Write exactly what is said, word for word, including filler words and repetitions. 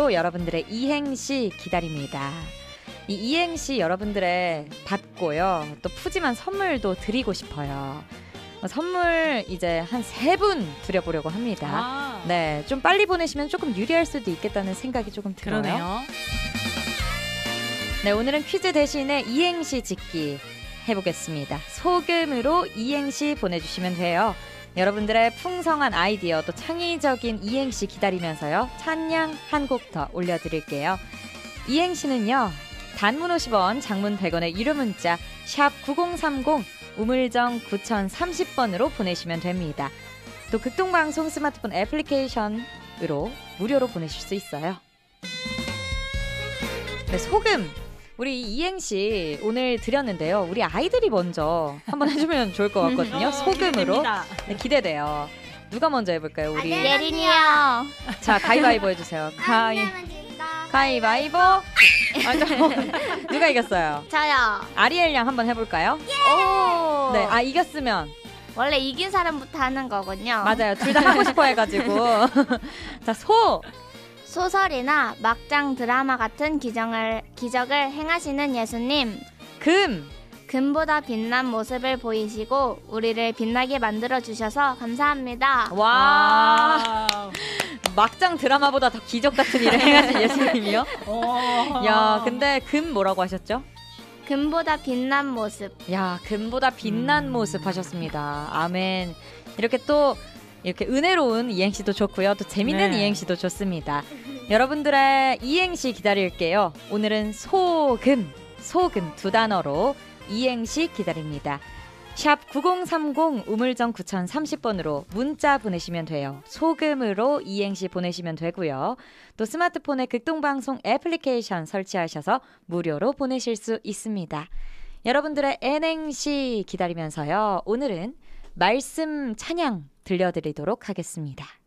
소금으로 여러분들의 이행시 기다립니다. 이 이행시 여러분들의 받고요. 또 푸짐한 선물도 드리고 싶어요. 선물 이제 한 세 분 드려보려고 합니다. 아. 네, 좀 빨리 보내시면 조금 유리할 수도 있겠다는 생각이 조금 들어요. 그러네요. 네, 오늘은 퀴즈 대신에 이행시 짓기 해보겠습니다. 소금으로 이행시 보내주시면 돼요. 여러분들의 풍성한 아이디어 또 창의적인 이행시 기다리면서요. 찬양 한 곡 더 올려드릴게요. 이행시는요. 단문 오십 원, 장문 백 원의 유료 문자 샵 구공삼공 우물정 구공삼공 번으로 보내시면 됩니다. 또 극동방송 스마트폰 애플리케이션으로 무료로 보내실 수 있어요. 네, 소금! 우리 이행시 오늘 드렸는데요. 우리 아이들이 먼저 한번 해주면 좋을 것 같거든요. 어, 소금으로. 네, 기대돼요. 누가 먼저 해볼까요? 우리 예린이요. 자, 가위바위보 해주세요. 가위, 가위바위보. 아, 저, 누가 이겼어요? 저요. 아리엘 양 한번 해볼까요? 오. 네, 아 이겼으면 원래 이긴 사람부터 하는 거군요. 맞아요. 둘 다 하고 싶어 해가지고. 자, 소. 소설이나 막장 드라마 같은 기적을, 기적을 행하시는 예수님. 금. 금보다 빛난 모습을 보이시고 우리를 빛나게 만들어주셔서 감사합니다. 와. 막장 드라마보다 더 기적 같은 일을 행하신 예수님이요? 야, 근데 금 뭐라고 하셨죠? 금보다 빛난 모습. 야, 금보다 빛난 음. 모습 하셨습니다. 아멘. 이렇게 또 이렇게 은혜로운 이행시도 좋고요. 또 재밌는 네. 이행시도 좋습니다. 여러분들의 이행시 기다릴게요. 오늘은 소금, 소금 두 단어로 이행시 기다립니다. 샵 구공삼공 우물정 구공삼공 번으로 문자 보내시면 돼요. 소금으로 이행시 보내시면 되고요. 또 스마트폰에 극동방송 애플리케이션 설치하셔서 무료로 보내실 수 있습니다. 여러분들의 N행시 기다리면서요. 오늘은 말씀 찬양 들려드리도록 하겠습니다.